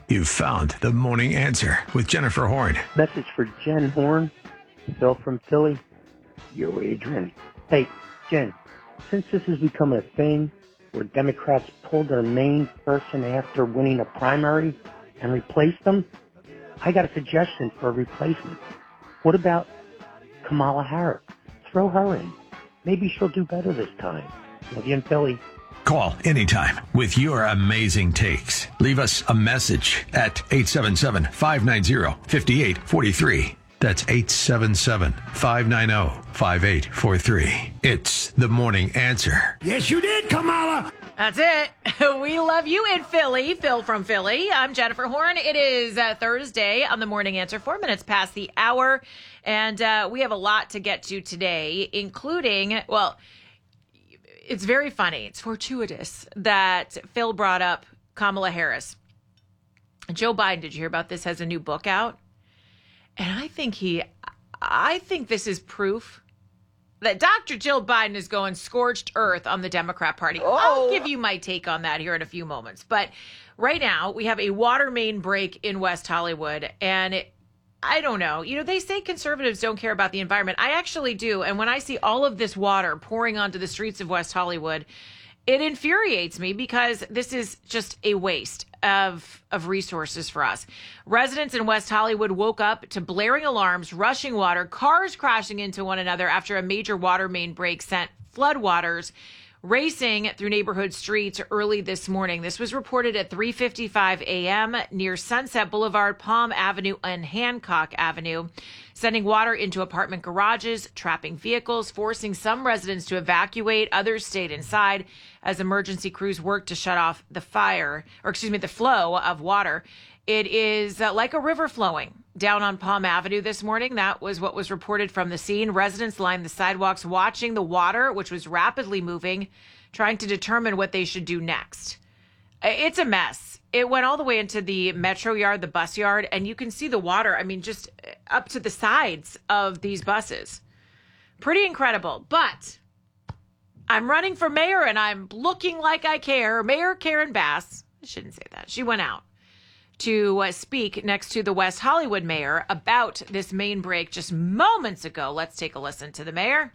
You've found the morning answer with Jennifer Horn. Message for Jen Horn, Phil from Philly. Yo, Adrian. Hey, Jen, since this has become a thing where Democrats pulled their main person after winning a primary and replaced them, I got a suggestion for a replacement. What about Kamala Harris? Throw her in. Maybe she'll do better this time. Love you in Philly. Call anytime with your amazing takes. Leave us a message at 877-590-5843. That's 877-590-5843. It's the morning answer. Yes, you did, Kamala. That's it. We love you in Philly. Phil from Philly. I'm Jennifer Horn. It is Thursday on the morning answer, 4 minutes past the hour. And we have a lot to get to today, including, well, it's very funny. It's fortuitous that Phil brought up Kamala Harris. Joe Biden, did you hear about this, has a new book out? And I think this is proof that Dr. Jill Biden is going scorched earth on the Democrat Party. Oh. I'll give you my take on that here in a few moments. But right now, we have a water main break in West Hollywood, and I don't know. You know, they say conservatives don't care about the environment. I actually do. And when I see all of this water pouring onto the streets of West Hollywood, it infuriates me because this is just a waste of resources for us. Residents in West Hollywood woke up to blaring alarms, rushing water, cars crashing into one another after a major water main break sent floodwaters racing through neighborhood streets early this morning. This was reported at 3:55 a.m. near Sunset Boulevard, Palm Avenue, and Hancock Avenue, sending water into apartment garages, trapping vehicles, forcing some residents to evacuate. Others stayed inside as emergency crews worked to shut off the flow of water. It is like a river flowing down on Palm Avenue this morning. That was what was reported from the scene. Residents lined the sidewalks watching the water, which was rapidly moving, trying to determine what they should do next. It's a mess. It went all the way into the Metro yard, the bus yard, and you can see the water, just up to the sides of these buses. Pretty incredible. But I'm running for mayor and I'm looking like I care. Mayor Karen Bass, I shouldn't say that. She went out to speak next to the West Hollywood mayor about this main break just moments ago. Let's take a listen to the mayor.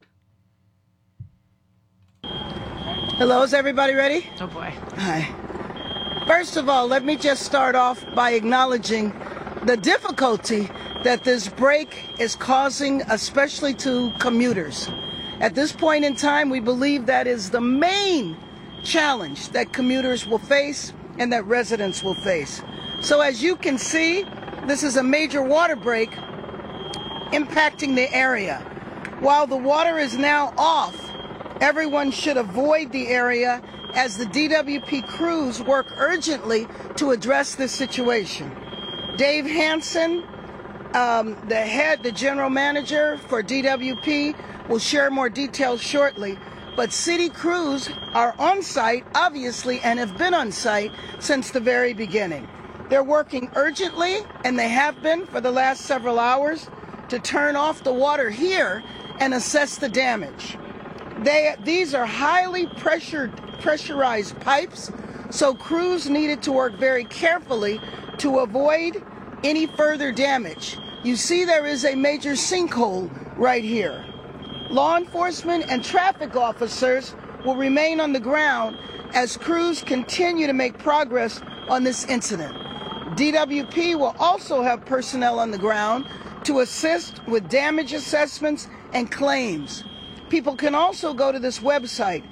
Hello, is everybody ready? Oh boy. Hi. First of all, let me just start off by acknowledging the difficulty that this break is causing, especially to commuters. At this point in time, we believe that is the main challenge that commuters will face and that residents will face. So as you can see, this is a major water break impacting the area. While the water is now off, everyone should avoid the area as the DWP crews work urgently to address this situation. Dave Hansen, the general manager for DWP, will share more details shortly. But city crews are on site, obviously, and have been on site since the very beginning. They're working urgently, and they have been for the last several hours, to turn off the water here and assess the damage. These are highly pressurized pipes, so crews needed to work very carefully to avoid any further damage. You see there is a major sinkhole right here. Law enforcement and traffic officers will remain on the ground as crews continue to make progress on this incident. DWP will also have personnel on the ground to assist with damage assessments and claims. People can also go to this website,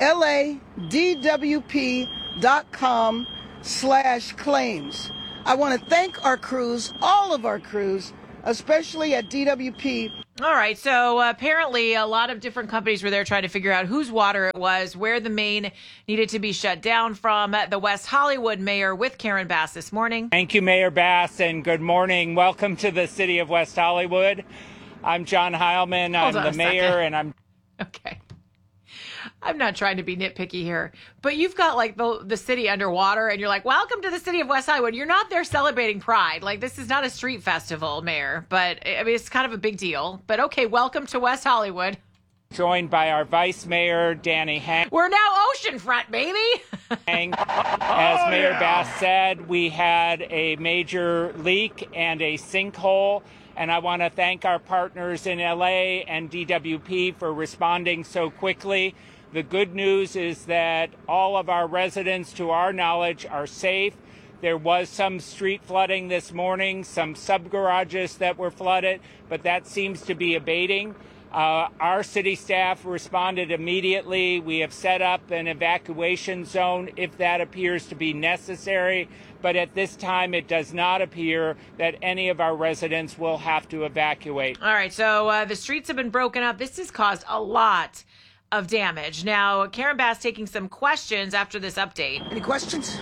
ladwp.com/claims. I want to thank our crews, all of our crews, especially at DWP. All right, so apparently a lot of different companies were there trying to figure out whose water it was, where the main needed to be shut down from. The West Hollywood mayor with Karen Bass this morning. Thank you, Mayor Bass, and good morning. Welcome to the city of West Hollywood. I'm John Heilman. I'm the mayor, and I'm... Okay. I'm not trying to be nitpicky here, but you've got like the city underwater and you're like, welcome to the city of West Hollywood. You're not there celebrating Pride. Like, this is not a street festival, Mayor, but I mean, it's kind of a big deal. But okay, welcome to West Hollywood. joined by our Vice Mayor, Danny Hang. We're now oceanfront, baby. As Mayor Bass said, we had a major leak and a sinkhole, and I want to thank our partners in LA and DWP for responding so quickly. The good news is that all of our residents, to our knowledge, are safe. There was some street flooding this morning, some sub-garages that were flooded, but that seems to be abating. Our city staff responded immediately. We have set up an evacuation zone if that appears to be necessary. But at this time, it does not appear that any of our residents will have to evacuate. All right, so the streets have been broken up. This has caused a lot of damage. Now, Karen Bass taking some questions after this update. Any questions?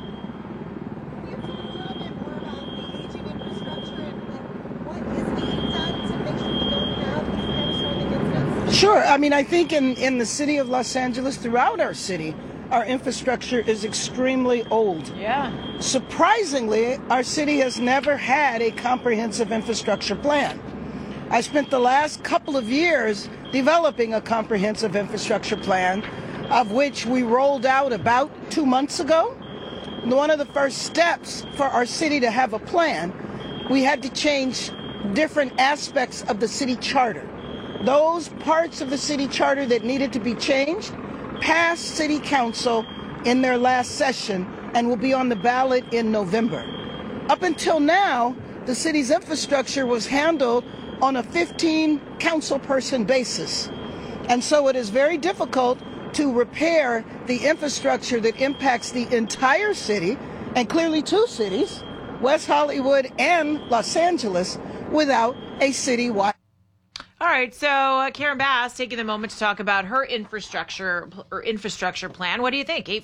Sure. I mean, I think in the city of Los Angeles, throughout our city, our infrastructure is extremely old. Yeah. Surprisingly, our city has never had a comprehensive infrastructure plan. I spent the last couple of years developing a comprehensive infrastructure plan, of which we rolled out about 2 months ago. One of the first steps for our city to have a plan, we had to change different aspects of the city charter. Those parts of the city charter that needed to be changed passed City Council in their last session and will be on the ballot in November. Up until now, the city's infrastructure was handled on a 15 council person basis. And so it is very difficult to repair the infrastructure that impacts the entire city, and clearly two cities, West Hollywood and Los Angeles, without a citywide. All right, so Karen Bass taking the moment to talk about her infrastructure plan. What do you think?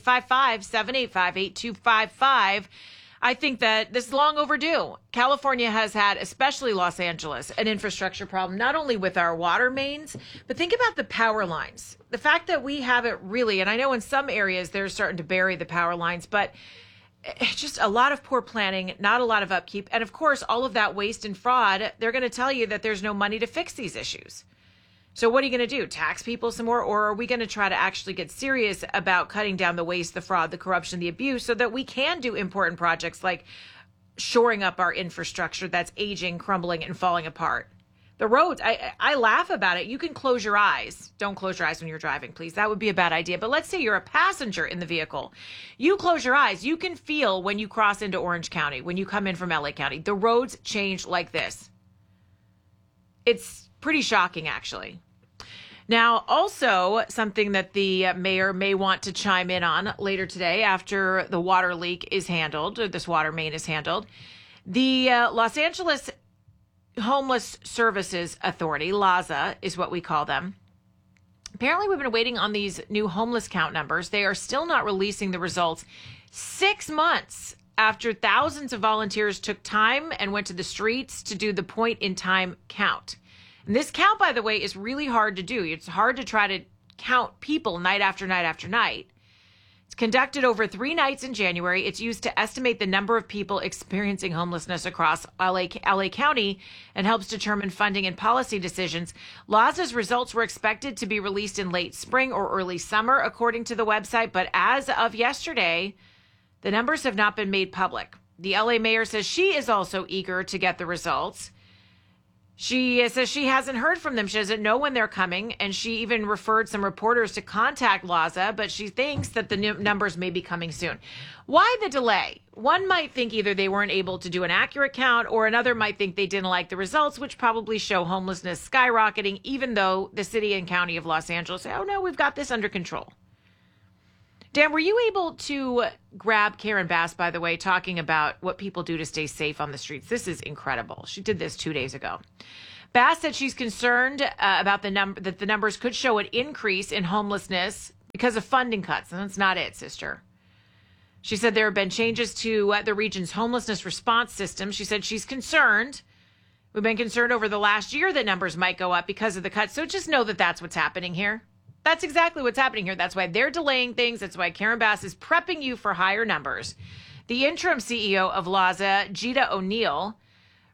855-785-8255. I think that this is long overdue. California has had, especially Los Angeles, an infrastructure problem, not only with our water mains, but think about the power lines. The fact that we haven't really, and I know in some areas they're starting to bury the power lines, but it's just a lot of poor planning, not a lot of upkeep. And of course, all of that waste and fraud, they're going to tell you that there's no money to fix these issues. So what are you going to do? Tax people some more? Or are we going to try to actually get serious about cutting down the waste, the fraud, the corruption, the abuse, so that we can do important projects like shoring up our infrastructure that's aging, crumbling, and falling apart? The roads, I laugh about it. You can close your eyes. Don't close your eyes when you're driving, please. That would be a bad idea. But let's say you're a passenger in the vehicle. You close your eyes. You can feel when you cross into Orange County, when you come in from LA County, the roads change like this. It's pretty shocking, actually. Now, also something that the mayor may want to chime in on later today after the water leak is handled, or this water main is handled. The Los Angeles Homeless Services Authority, LAHSA is what we call them. Apparently, we've been waiting on these new homeless count numbers. They are still not releasing the results 6 months after thousands of volunteers took time and went to the streets to do the point-in-time count. And this count, by the way, is really hard to do. It's hard to try to count people night after night after night. It's conducted over 3 nights in January. It's used to estimate the number of people experiencing homelessness across LA County and helps determine funding and policy decisions. LAHSA's results were expected to be released in late spring or early summer, according to the website. But as of yesterday, the numbers have not been made public. The LA mayor says she is also eager to get the results. She says she hasn't heard from them. She doesn't know when they're coming, and she even referred some reporters to contact LAHSA, but she thinks that the numbers may be coming soon. Why the delay? One might think either they weren't able to do an accurate count, or another might think they didn't like the results, which probably show homelessness skyrocketing, even though the city and county of Los Angeles say, oh no, we've got this under control. Dan, were you able to grab Karen Bass, by the way, talking about what people do to stay safe on the streets? This is incredible. She did this 2 days ago. Bass said she's concerned about that the numbers could show an increase in homelessness because of funding cuts. And that's not it, sister. She said there have been changes to the region's homelessness response system. She said she's concerned. We've been concerned over the last year that numbers might go up because of the cuts. So just know that that's what's happening here. That's exactly what's happening here. That's why they're delaying things. That's why Karen Bass is prepping you for higher numbers. The interim CEO of LAHSA, Gita O'Neill,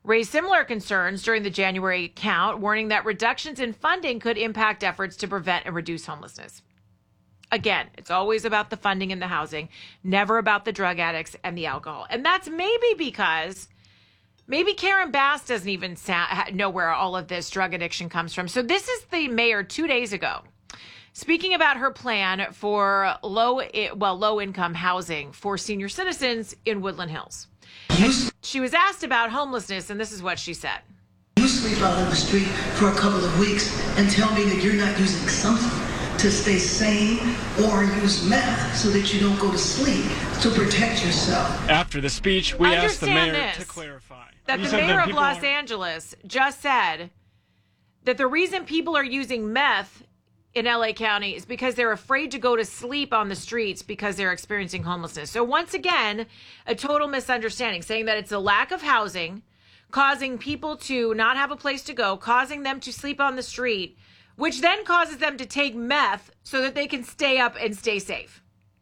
raised similar concerns during the January count, warning that reductions in funding could impact efforts to prevent and reduce homelessness. Again, it's always about the funding and the housing, never about the drug addicts and the alcohol. And that's maybe because maybe Karen Bass doesn't even know where all of this drug addiction comes from. So this is the mayor 2 days ago speaking about her plan for low-income housing for senior citizens in Woodland Hills. And she was asked about homelessness, and this is what she said. You sleep out on the street for a couple of weeks and tell me that you're not using something to stay sane or use meth so that you don't go to sleep to protect yourself. After the speech, we asked the mayor to clarify. That the mayor of Los Angeles just said that the reason people are using meth in LA County is because they're afraid to go to sleep on the streets because they're experiencing homelessness. So once again, a total misunderstanding, saying that it's a lack of housing, causing people to not have a place to go, causing them to sleep on the street, which then causes them to take meth so that they can stay up and stay safe.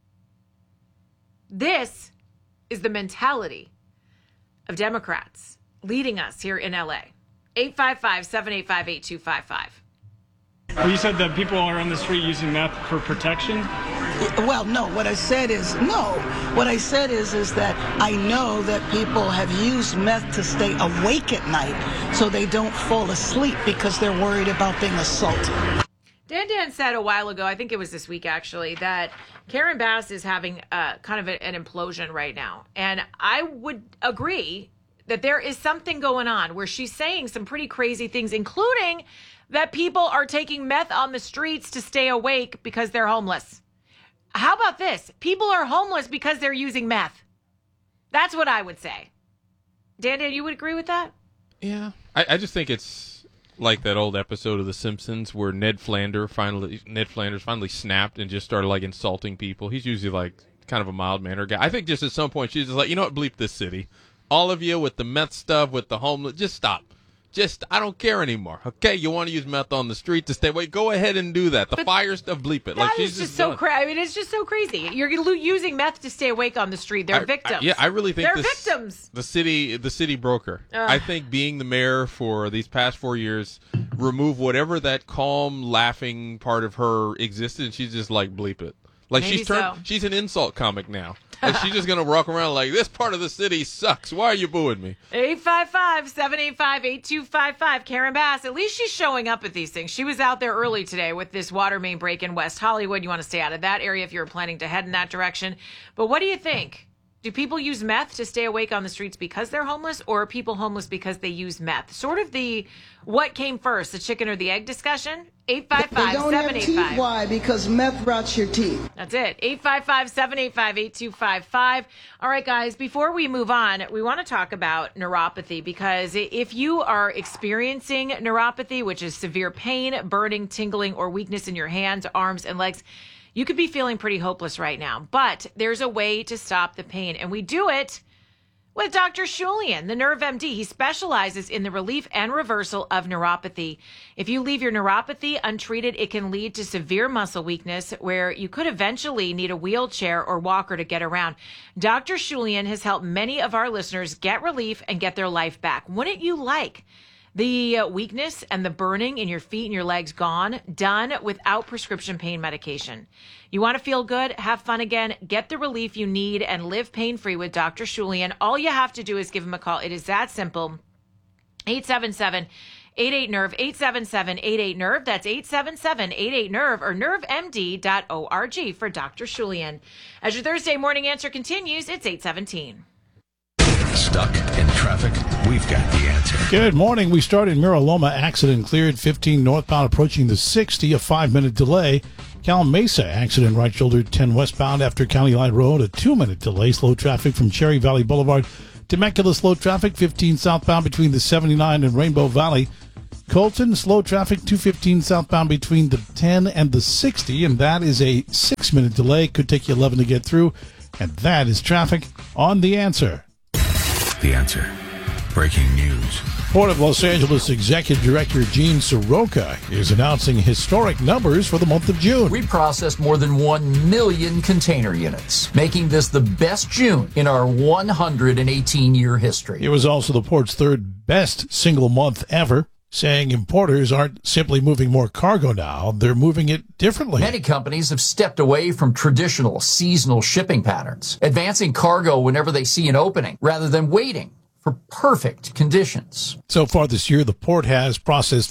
This is the mentality of Democrats leading us here in LA. 855-785-8255. Well, you said that people are on the street using meth for protection? Well, no. What I said is no. What I said is that I know that people have used meth to stay awake at night so they don't fall asleep because they're worried about being assaulted. Dan said a while ago, I think it was this week actually, that Karen Bass is having kind of an implosion right now. And I would agree that there is something going on where she's saying some pretty crazy things, including that people are taking meth on the streets to stay awake because they're homeless. How about this? People are homeless because they're using meth. That's what I would say. Dan, you would agree with that? Yeah. I just think it's like that old episode of The Simpsons where Ned Flanders finally snapped and just started like insulting people. He's usually like kind of a mild-mannered guy. I think just at some point she's just like, you know what, bleep this city. All of you with the meth stuff, with the homeless, just stop. I don't care anymore. Okay, you want to use meth on the street to stay away? Go ahead and do that. The fire stuff, bleep it. That is just so crazy. I mean, it's just so crazy. You're using meth to stay awake on the street. They're victims. I really think they're victims. The city broke her. I think being the mayor for these past 4 years, remove whatever that calm, laughing part of her existed, and she's just like, bleep it. Like she's an insult comic now. Like she's just going to walk around like, this part of the city sucks. Why are you booing me? 855-785-8255. Karen Bass, at least she's showing up at these things. She was out there early today with this water main break in West Hollywood. You want to stay out of that area if you're planning to head in that direction. But what do you think? Do people use meth to stay awake on the streets because they're homeless, or are people homeless because they use meth? Sort of the what came first, the chicken or the egg discussion? 855-785. They don't have teeth. Why? Because meth rots your teeth. That's it. 855-785-8255. All right, guys, before we move on, we want to talk about neuropathy, because if you are experiencing neuropathy, which is severe pain, burning, tingling, or weakness in your hands, arms, and legs, you could be feeling pretty hopeless right now. But there's a way to stop the pain, and we do it with Dr. Shulian, the Nerve MD. He specializes in the relief and reversal of neuropathy. If you leave your neuropathy untreated, it can lead to severe muscle weakness where you could eventually need a wheelchair or walker to get around. Dr. Shulian has helped many of our listeners get relief and get their life back. Wouldn't you like the weakness and the burning in your feet and your legs gone, done without prescription pain medication? You want to feel good, have fun again, get the relief you need, and live pain-free with Dr. Shulian. All you have to do is give him a call. It is that simple. 877-88-NERVE, 877-88-NERVE. That's 877-88-NERVE or nervemd.org for Dr. Shulian. As your Thursday morning answer continues, it's 8:17. Stuck in traffic? We've got the answer. Good morning. We start in Miraloma. Accident cleared. 15 northbound approaching the 60. A 5-minute delay. Cal Mesa accident right shoulder 10 westbound after County Line Road. A 2-minute delay. Slow traffic from Cherry Valley Boulevard. Temecula slow traffic 15 southbound between the 79 and Rainbow Valley. Colton slow traffic 215 southbound between the 10 and the 60. And that is a 6-minute delay. Could take you 11 to get through. And that is traffic on The Answer. The Answer. breaking news. Port of Los Angeles Executive Director Gene Soroka is announcing historic numbers for the month of June. We processed more than 1 million container units, making this the best June in our 118-year history. It was also the port's third best single month ever, saying importers aren't simply moving more cargo now, they're moving it differently. Many companies have stepped away from traditional seasonal shipping patterns, advancing cargo whenever they see an opening rather than waiting for perfect conditions. So far this year, the port has processed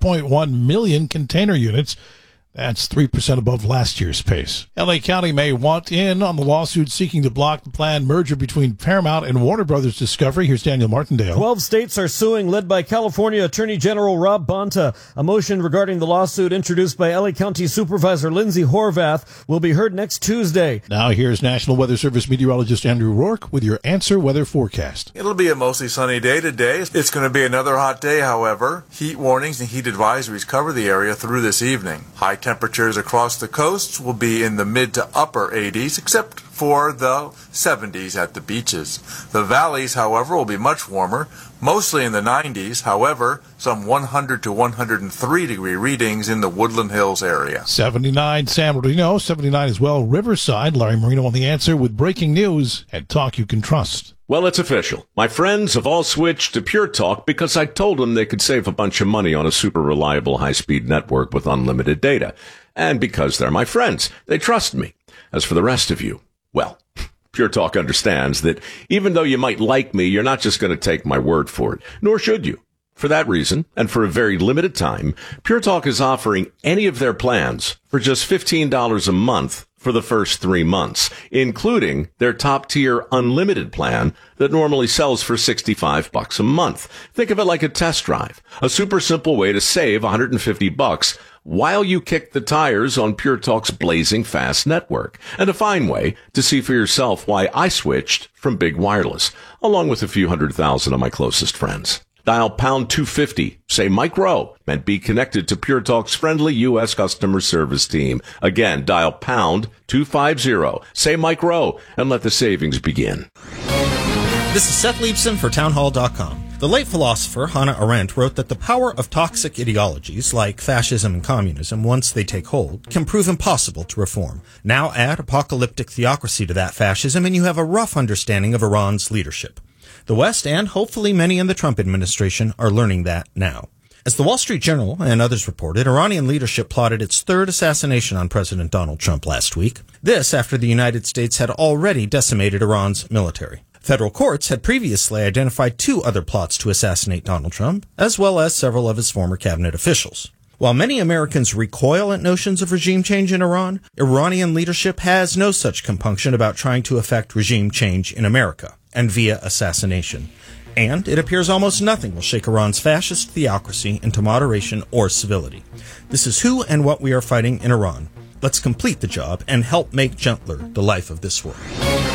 5.1 million container units. That's 3% above last year's pace. L.A. County may want in on the lawsuit seeking to block the planned merger between Paramount and Warner Brothers Discovery. Here's Daniel Martindale. 12 states are suing, led by California Attorney General Rob Bonta. A motion regarding the lawsuit introduced by L.A. County Supervisor Lindsay Horvath will be heard next Tuesday. Now here's National Weather Service meteorologist Andrew Rourke with your Answer Weather forecast. It'll be a mostly sunny day today. It's going to be another hot day, however. Heat warnings and heat advisories cover the area through this evening. High temperatures across the coast will be in the mid to upper 80s, except for the 70s at the beaches. The valleys, however, will be much warmer, mostly in the 90s. However, some 100 to 103 degree readings in the Woodland Hills area. 79 San Bernardino, 79 as well Riverside. Larry Marino on The Answer with breaking news and talk you can trust. Well, it's official. My friends have all switched to Pure Talk because I told them they could save a bunch of money on a super reliable high-speed network with unlimited data. And because they're my friends, they trust me. As for the rest of you, well, Pure Talk understands that even though you might like me, you're not just going to take my word for it, nor should you. For that reason, and for a very limited time, Pure Talk is offering any of their plans for just $15 a month for the first 3 months, including their top-tier unlimited plan that normally sells for $65 a month. Think of it like a test drive, a super simple way to save $150 while you kick the tires on Pure Talk's blazing fast network, and a fine way to see for yourself why I switched from Big Wireless, along with a few 100,000 of my closest friends. Dial pound 250, say Mike Rowe, and be connected to Pure Talk's friendly U.S. customer service team. Again, dial pound 250, say Mike Rowe, and let the savings begin. This is Seth Leibson for townhall.com. The late philosopher Hannah Arendt wrote that the power of toxic ideologies like fascism and communism, once they take hold, can prove impossible to reform. Now add apocalyptic theocracy to that fascism and you have a rough understanding of Iran's leadership. The West, and hopefully many in the Trump administration, are learning that now. As the Wall Street Journal and others reported, Iranian leadership plotted its third assassination on President Donald Trump last week. This after the United States had already decimated Iran's military. Federal courts had previously identified 2 other plots to assassinate Donald Trump, as well as several of his former cabinet officials. While many Americans recoil at notions of regime change in Iran, Iranian leadership has no such compunction about trying to effect regime change in America, and via assassination. And it appears almost nothing will shake Iran's fascist theocracy into moderation or civility. This is who and what we are fighting in Iran. Let's complete the job and help make gentler the life of this world.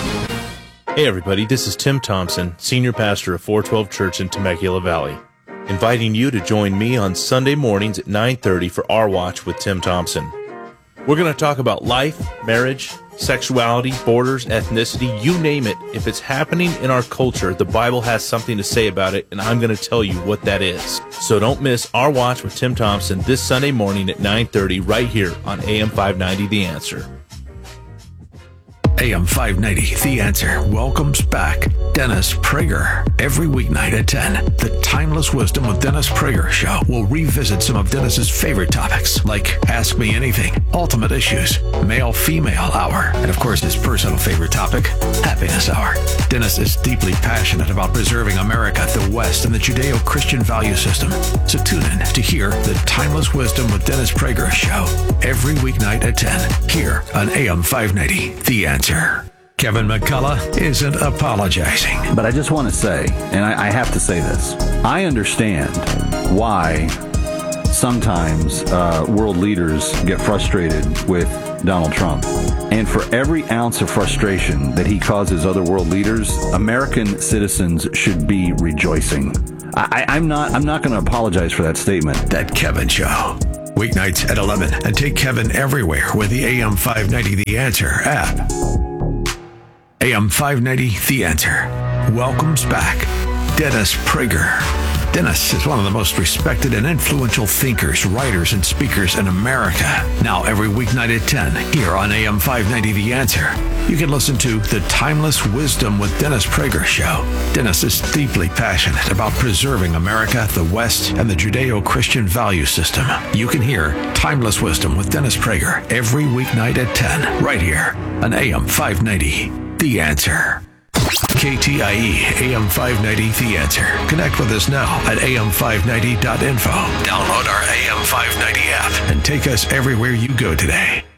Hey everybody, this is Tim Thompson, Senior Pastor of 412 Church in Temecula Valley, inviting you to join me on Sunday mornings at 9:30 for Our Watch with Tim Thompson. We're going to talk about life, marriage, sexuality, borders, ethnicity, you name it. If it's happening in our culture, the Bible has something to say about it, and I'm going to tell you what that is. So don't miss Our Watch with Tim Thompson this Sunday morning at 9:30 right here on AM 590 The Answer. AM 590, The Answer, welcomes back Dennis Prager. Every weeknight at 10, the Timeless Wisdom of Dennis Prager show will revisit some of Dennis's favorite topics, like Ask Me Anything, Ultimate Issues, Male-Female Hour, and of course his personal favorite topic, Happiness Hour. Dennis is deeply passionate about preserving America, the West, and the Judeo-Christian value system. So tune in to hear the Timeless Wisdom with Dennis Prager show every weeknight at 10, here on AM 590, The Answer. Kevin McCullough isn't apologizing. But I just want to say, and I have to say this, I understand why sometimes world leaders get frustrated with Donald Trump. And for every ounce of frustration that he causes other world leaders, American citizens should be rejoicing. I'm not going to apologize for that statement. That Kevin Show. Weeknights at 11, and take Kevin everywhere with the AM 590 The Answer app. AM 590 The Answer welcomes back Dennis Prager. Dennis is one of the most respected and influential thinkers, writers, and speakers in America. Now, every weeknight at 10, here on AM 590 The Answer, you can listen to The Timeless Wisdom with Dennis Prager show. Dennis is deeply passionate about preserving America, the West, and the Judeo-Christian value system. You can hear Timeless Wisdom with Dennis Prager every weeknight at 10, right here on AM 590 The Answer. KTIE AM 590 The Answer. Connect with us now at am590.info. Download our AM 590 app and take us everywhere you go today.